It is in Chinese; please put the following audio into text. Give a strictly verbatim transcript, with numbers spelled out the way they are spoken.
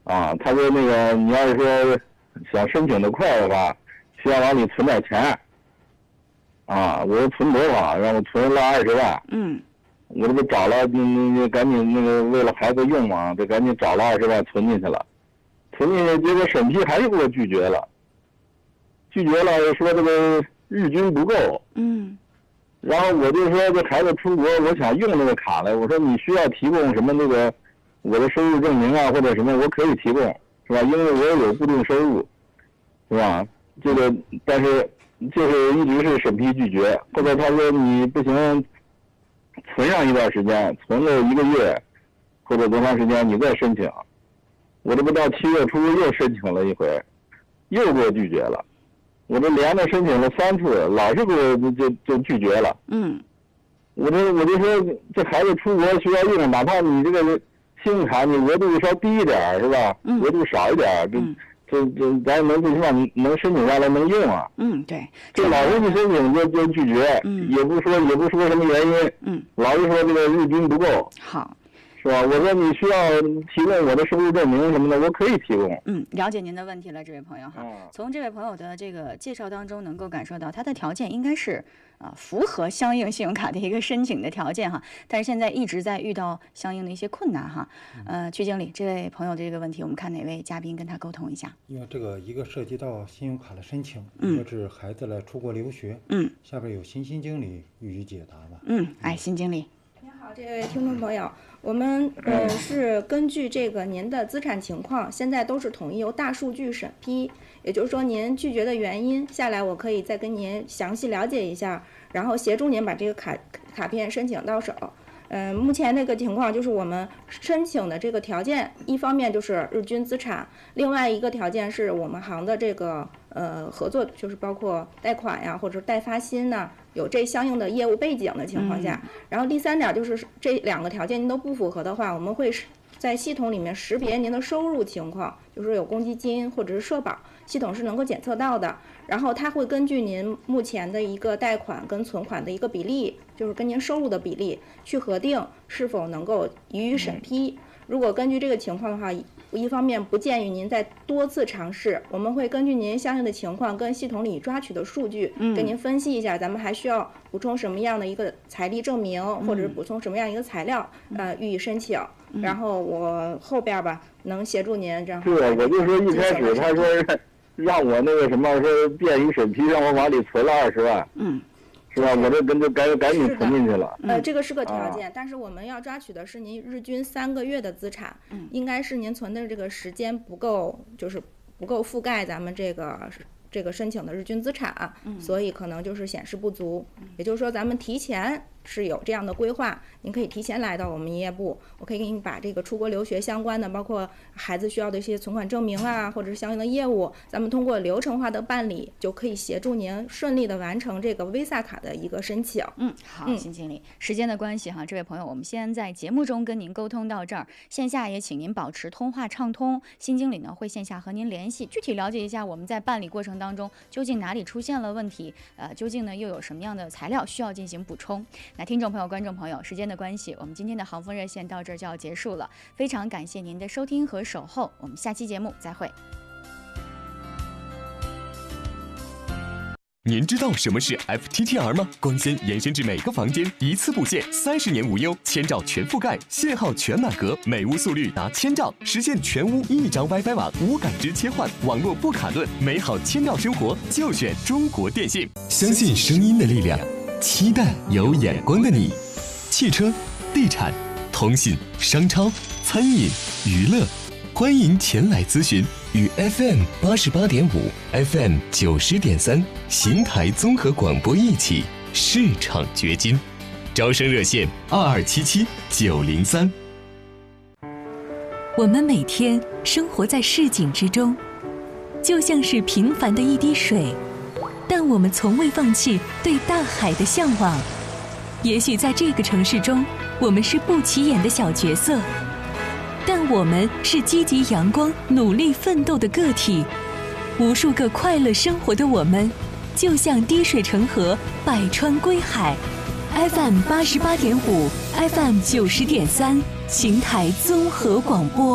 啊，他说那个你要是说想申请的快的话，需要往里存点钱。啊，我说存多少？让我存了二十万。 嗯。 我这不找了，那那赶紧那个为了孩子用嘛，得赶紧找了二十万存进去了。存进去，结果审批还是给我拒绝了。拒绝了，说这个日均不够。 嗯。 然后我就说这孩子出国，我想用那个卡了。我说你需要提供什么那个我的收入证明啊，或者什么，我可以提供，是吧？因为我也有固定收入，是吧？这个但是就是一直是审批拒绝。后来他说你不行，存上一段时间，存了一个月或者多长时间你再申请。我这不到七月初又申请了一回，又给我拒绝了。我这连着申请了三次，老是给我就就拒绝了。 嗯， 我这我就说这孩子出国需要用，哪怕你这个信用卡你额度稍低一点是吧？ 嗯， 额度少一点，这、嗯、这这咱能最起码能申请下来能用啊。 嗯，对。 这老是去申请就就拒绝， 嗯， 也不说也不说什么原因， 嗯， 老是说这个日均不够。 好。 是吧？我说你需要提供我的收入证明什么的，我可以提供。 嗯，了解您的问题了，这位朋友哈。嗯、从这位朋友的这个介绍当中，能够感受到他的条件应该是啊、呃、符合相应信用卡的一个申请的条件哈。但是现在一直在遇到相应的一些困难哈。呃，曲经理，这位朋友这个问题，我们看哪位嘉宾跟他沟通一下。 因为这个一个涉及到信用卡的申请，一个是孩子来出国留学。 嗯。 下边有辛辛经理予以解答吧。 嗯，哎，辛经理。 你好，这位听众朋友，我们呃是根据这个您的资产情况，现在都是统一由大数据审批，也就是说您拒绝的原因下来，我可以再跟您详细了解一下，然后协助您把这个卡卡片申请到手。嗯、呃，目前这个情况就是我们申请的这个条件，一方面就是日均资产，另外一个条件是我们行的这个呃合作，就是包括贷款呀，或者代发薪呐，有这相应的业务背景的情况下。嗯、然后第三点就是这两个条件您都不符合的话，我们会在系统里面识别您的收入情况，就是有公积金或者是社保，系统是能够检测到的。然后它会根据您目前的一个贷款跟存款的一个比例，就是跟您收入的比例去核定是否能够予以审批。如果根据这个情况的话，一方面不建议您再多次尝试，我们会根据您相应的情况跟系统里抓取的数据，给您分析一下，咱们还需要补充什么样的一个财力证明，或者是补充什么样一个材料，呃，予以申请。然后我后边吧能协助您这样。 是，我就说一开始他说让我那个什么说便于审批，让我往里存了二十万。嗯。是吧？我这跟着赶赶紧存进去了。 呃，这个是个条件，啊、但是我们要抓取的是您日均三个月的资产，嗯、应该是您存的这个时间不够，就是不够覆盖咱们这个这个申请的日均资产，嗯、所以可能就是显示不足。嗯、也就是说，咱们提前是有这样的规划，您可以提前来到我们营业部，我可以给您把这个出国留学相关的，包括孩子需要的一些存款证明啊，或者是相应的业务，咱们通过流程化的办理，就可以协助您顺利的完成这个 Visa 卡的一个申请。 嗯，好，辛经理，时间的关系哈，这位朋友，我们先在节目中跟您沟通到这儿，线下也请您保持通话畅通，辛经理呢会线下和您联系，具体了解一下我们在办理过程当中究竟哪里出现了问题，呃，究竟呢又有什么样的材料需要进行补充。那听众朋友、观众朋友，时间的关系，我们今天的航风热线到这儿就要结束了。非常感谢您的收听和守候，我们下期节目再会。 您知道什么是 F T T R 吗？光纤延伸至每个房间，一次布线，三十年无忧，千兆全覆盖，信号全满格，每屋速率达千兆，实现全屋一张 WiFi 网，无感知切换，网络不卡顿，美好千兆生活就选中国电信。相信声音的力量，期待有眼光的你。汽车、地产、通信、商超、餐饮、娱乐，欢迎前来咨询。与 F M 八十八点五、F M 九十点三邢台综合广播一起市场掘金，招生热线二二七七九零三。 我们每天生活在市井之中，就像是平凡的一滴水，但我们从未放弃对大海的向往。也许在这个城市中，我们是不起眼的小角色，但我们是积极阳光、努力奋斗的个体。无数个快乐生活的我们，就像滴水成河，百川归海。F M 八十八点五，F M 九十点三，邢台综合广播。